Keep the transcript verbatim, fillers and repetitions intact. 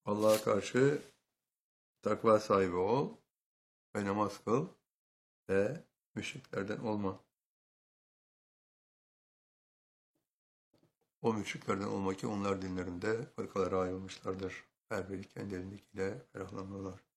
Allah'a karşı takva sahibi ol ve namaz kıl ve müşriklerden olma. O müşriklerden olma ki onlar dinlerinde fırkalara ayrılmışlardır. Her biri kendi elindekiyle ferahlanırlar.